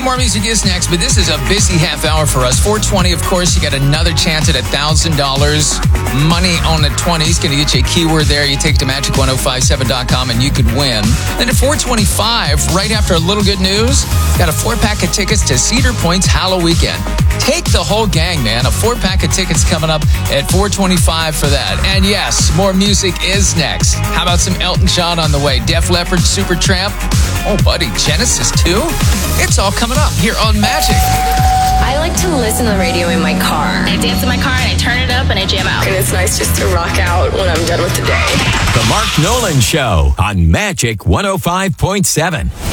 And more music is next, but this is a busy half hour for us. 420, of course, you got another chance at $1,000. Money on the 20s. Going to get you a keyword there. You take it to magic1057.com and you could win. Then at 425, right after a little good news, got a 4-pack of tickets to Cedar Point's Halloween Weekend. Take the whole gang, man. A 4-pack of tickets coming up at 425 for that. And yes, more music is next. How about some Elton John on the way? Def Leppard, Supertramp. Oh, buddy, Genesis too? It's all coming up here on Magic. I like to listen to the radio in my car. I dance in my car and I turn it up and I jam out. And it's nice just to rock out when I'm done with the day. The Mark Nolan Show on Magic 105.7.